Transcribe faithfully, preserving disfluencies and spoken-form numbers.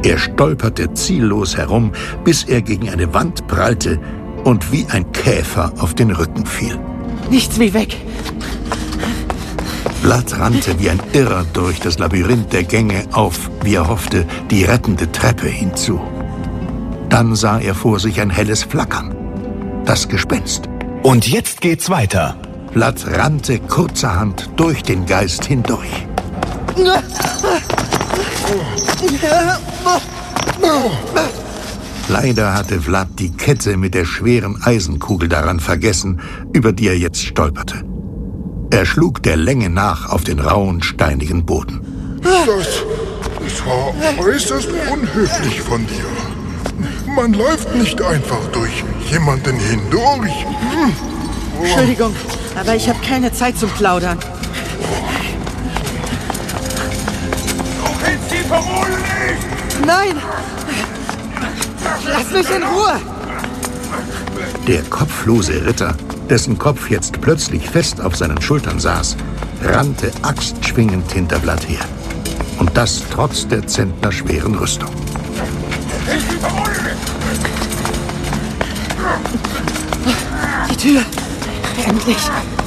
Er stolperte ziellos herum, bis er gegen eine Wand prallte und wie ein Käfer auf den Rücken fiel. Nichts wie weg. Vlad rannte wie ein Irrer durch das Labyrinth der Gänge auf, wie er hoffte, die rettende Treppe hinzu. Dann sah er vor sich ein helles Flackern. Das Gespenst. Und jetzt geht's weiter. Vlad rannte kurzerhand durch den Geist hindurch. Leider hatte Vlad die Kette mit der schweren Eisenkugel daran vergessen, über die er jetzt stolperte. Er schlug der Länge nach auf den rauen, steinigen Boden. Das, das war äußerst unhöflich von dir. Man läuft nicht einfach durch jemanden hindurch. Hm. Oh. Entschuldigung, aber ich habe keine Zeit zum Plaudern. Du kennst die Parole nicht! Nein! Lass mich in Ruhe! Der kopflose Ritter, dessen Kopf jetzt plötzlich fest auf seinen Schultern saß, rannte axtschwingend hinter Vlad her. Und das trotz der zentnerschweren Rüstung. Die Tür! Endlich!